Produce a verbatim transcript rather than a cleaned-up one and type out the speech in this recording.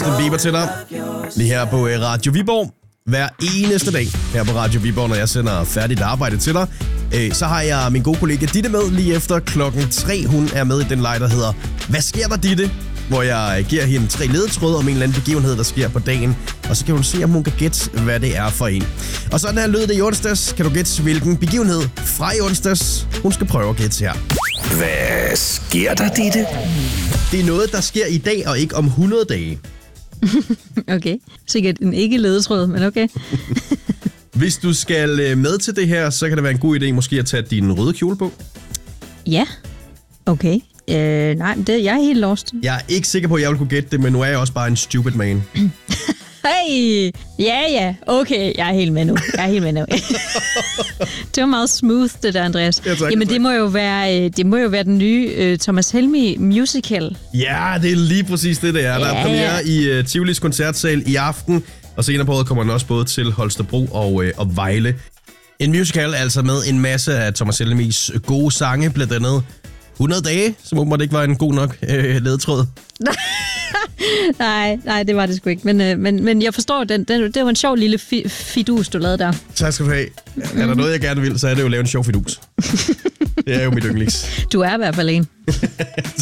Justin Bieber til dig. Lige her på Radio Viborg. Hver eneste dag her på Radio Viborg, når jeg sender færdigt arbejde til dig, så har jeg min gode kollega Ditte med lige efter klokken tre. Hun er med i den leg, der hedder Hvad sker der, Ditte? Hvor jeg giver hende tre ledetråde om en eller anden begivenhed, der sker på dagen. Og så kan hun se, om hun kan gætte, hvad det er for en. Og sådan her lød det i onsdags. Kan du gætte, hvilken begivenhed fra i onsdags hun skal prøve at gætte her? Hvad sker der, Ditte? Det er noget, der sker i dag og ikke om hundrede dage. Okay. Sikkert en ikke-ledetråd, men okay. Hvis du skal med til det her, så kan det være en god idé måske at tage din røde kjole på. Ja. Okay. Øh, nej, det, jeg er helt lost. Jeg er ikke sikker på, at jeg vil kunne gætte det, men nu er jeg også bare en stupid man. Hey! Ja, ja. Okay, jeg er helt med nu. Jeg er helt med nu. Det var meget smooth, det der, Andreas. Ja, tak, Jamen, tak. det må jo være, det må jo være den nye uh, Thomas Helmig musical. Ja, det er lige præcis det, det er. Der er Ja. premiere i uh, Tivolis koncertsal i aften, og senere på året kommer den også både til Holstebro og, uh, og Vejle. En musical altså med en masse af Thomas Helmigs gode sange, blandt andet hundrede dage, som åbenbart ikke var en god nok øh, ledetråd. nej, nej, det var det sgu ikke. Men, øh, men, men jeg forstår, den, den, det var en sjov lille fi, fidus, du lavede der. Tak skal du have. Er der noget, jeg gerne vil, så er det jo at lave en sjov fidus. Det er jo mit yndlings. Du er i hvert fald en.